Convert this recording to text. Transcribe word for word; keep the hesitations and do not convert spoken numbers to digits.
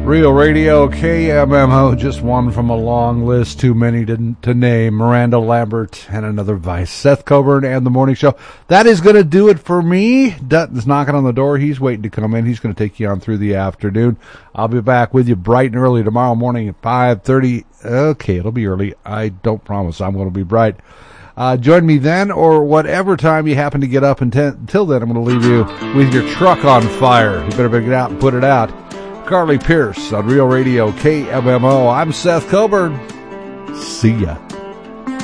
Real Radio, K M M O, just one from a long list, too many to, to name. Miranda Lambert and Another Vice. Seth Coburn and The Morning Show. That is going to do it for me. Dutton's knocking on the door. He's waiting to come in. He's going to take you on through the afternoon. I'll be back with you bright and early tomorrow morning at five thirty. Okay, it'll be early. I don't promise I'm going to be bright. Uh, join me then or whatever time you happen to get up. Until then, I'm going to leave you with your truck on fire. You better get it out and put it out. Carly Pierce on Real Radio K M M O. I'm Seth Coburn. See ya.